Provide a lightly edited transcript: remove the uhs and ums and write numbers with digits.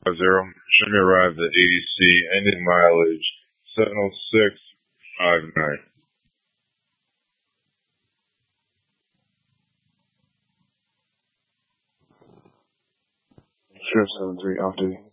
Show me arrived at ADC, ending mileage 706.59. Sure, 73 off duty.